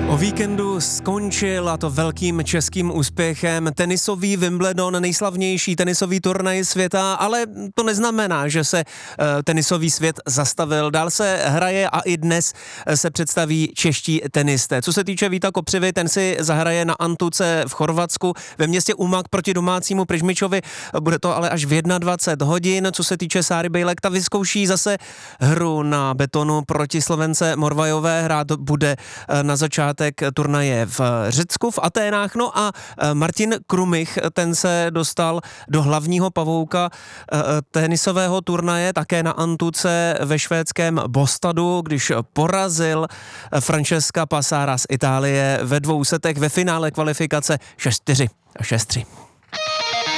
O víkendu skončil, a to velkým českým úspěchem, tenisový Wimbledon, nejslavnější tenisový turnaj světa, ale to neznamená, že se tenisový svět zastavil. Dál se hraje a i dnes se představí čeští tenisté. Co se týče Víta Kopřivy, ten si zahraje na Antuce v Chorvatsku ve městě Umag proti domácímu Prižmičovi. Bude to ale až v 21 hodin. Co se týče Sáry Bejlek, ta vyzkouší zase hru na betonu proti Slovence Morvajové. Hrát bude na začátek turnaje v Řecku, v Aténách. No a Martin Krumich, ten se dostal do hlavního pavouka tenisového turnaje také na Antuce ve švédském Bostadu, když porazil Francesca Passara z Itálie ve 2 setech ve finále kvalifikace 6-4 a 6-3.